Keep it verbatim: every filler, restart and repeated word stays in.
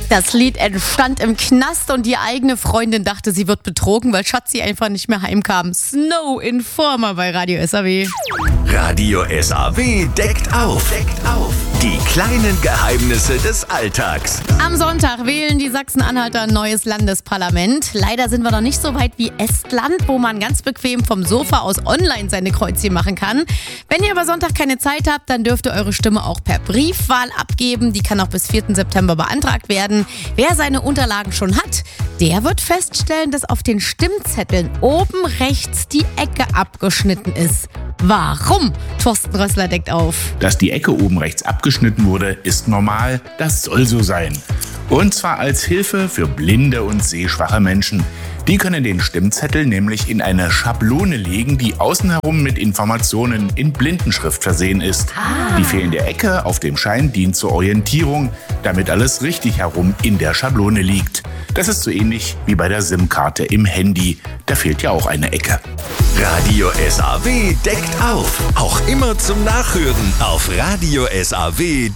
Das Lied entstand im Knast und die eigene Freundin dachte, sie wird betrogen, weil Schatzi einfach nicht mehr heimkam. Snow Informer bei Radio S A W. Radio S A W deckt auf. Deckt auf. Die kleinen Geheimnisse des Alltags. Am Sonntag wählen die Sachsen-Anhalter ein neues Landesparlament. Leider sind wir noch nicht so weit wie Estland, wo man ganz bequem vom Sofa aus online seine Kreuzchen machen kann. Wenn ihr aber Sonntag keine Zeit habt, dann dürft ihr eure Stimme auch per Briefwahl abgeben. Die kann auch bis vierten September beantragt werden. Wer seine Unterlagen schon hat, der wird feststellen, dass auf den Stimmzetteln oben rechts die Ecke abgeschnitten ist. Warum? Thorsten Rössler deckt auf. Dass die Ecke oben rechts abgeschnitten wurde, ist normal. Das soll so sein. Und zwar als Hilfe für blinde und sehschwache Menschen. Die können den Stimmzettel nämlich in eine Schablone legen, die außen herum mit Informationen in Blindenschrift versehen ist. Ah. Die fehlende Ecke auf dem Schein dient zur Orientierung, damit alles richtig herum in der Schablone liegt. Das ist so ähnlich wie bei der SIM-Karte im Handy. Da fehlt ja auch eine Ecke. Radio S A W deckt auf. Auch immer zum Nachhören auf radio s a w punkt de.